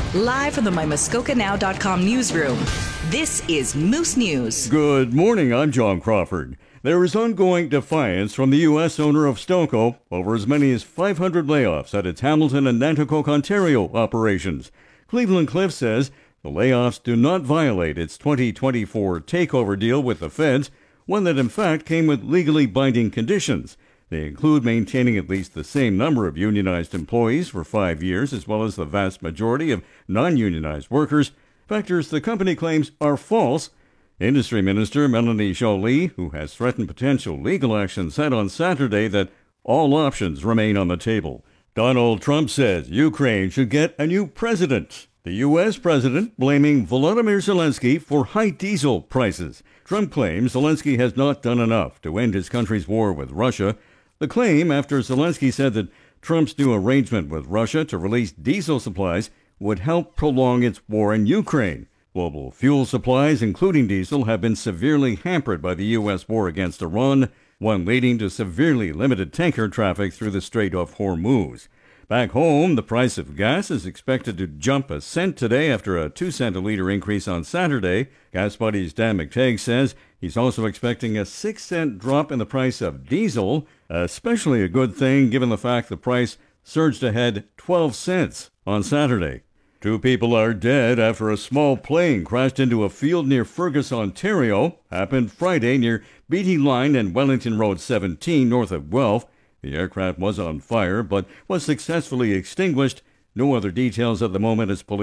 Live from the MyMuskokaNow.com newsroom, this is Moose News. Good morning, I'm John Crawford. There is ongoing defiance from the U.S. owner of Stelco over as many as 500 layoffs at its Hamilton and Nanticoke, Ontario operations. Cleveland Cliffs says the layoffs do not violate its 2024 takeover deal with the feds, one that in fact came with legally binding conditions. They include maintaining at least the same number of unionized employees for 5 years, as well as the vast majority of non-unionized workers, factors the company claims are false. Industry Minister Melanie Joly, who has threatened potential legal action, said on Saturday that all options remain on the table. Donald Trump says Ukraine should get a new president. The U.S. president blaming Volodymyr Zelensky for high diesel prices. Trump claims Zelensky has not done enough to end his country's war with Russia. The claim after Zelensky said that Trump's new arrangement with Russia to release diesel supplies would help prolong its war in Ukraine. Global fuel supplies, including diesel, have been severely hampered by the U.S. war against Iran, one leading to severely limited tanker traffic through the Strait of Hormuz. Back home, the price of gas is expected to jump a cent today after a 2-cent a liter increase on Saturday. Gas Buddy's Dan McTagg says he's also expecting a 6-cent drop in the price of diesel, especially a good thing given the fact the price surged ahead 12 cents on Saturday. 2 people are dead after a small plane crashed into a field near Fergus, Ontario. Happened Friday near Beatty Line and Wellington Road 17 north of Guelph. The aircraft was on fire but was successfully extinguished. No other details at the moment as police